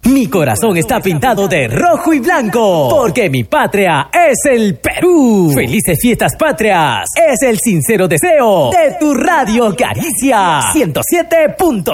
Mi corazón está pintado de rojo y blanco, porque mi patria es el Perú. Felices fiestas patrias, es el sincero deseo de tu Radio Caricia 107.